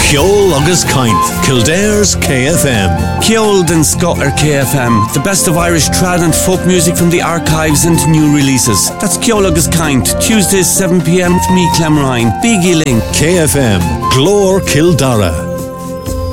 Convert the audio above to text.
Ceol agus Caint, Kildare's KFM. Ceol den Scott or KFM, the best of Irish trad and folk music from the archives and new releases. That's Ceol agus Caint, Tuesdays 7 p.m. with me, Clem Ryan, Biggie Link. KFM, Glór Kildare.